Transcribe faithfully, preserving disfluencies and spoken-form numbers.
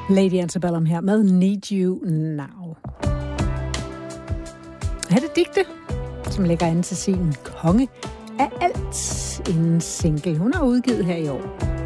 Lady Antebellum her med Need You Now. Her er det Digte, som lægger an til sin konge af alt en single. Hun har udgivet her i år.